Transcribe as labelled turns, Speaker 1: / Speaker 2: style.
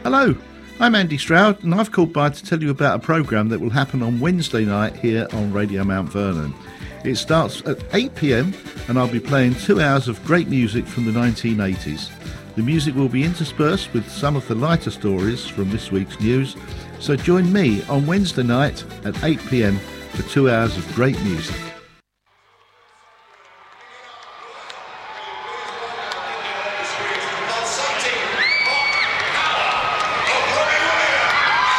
Speaker 1: Hello, I'm Andy Stroud and I've called by to tell you about a programme that will happen on Wednesday night here on Radio Mount Vernon. It starts at 8 p.m. and I'll be playing 2 hours of great music from the 1980s. The music will be interspersed with some of the lighter stories from this week's news, so join me on Wednesday night at 8 p.m. for 2 hours of great music.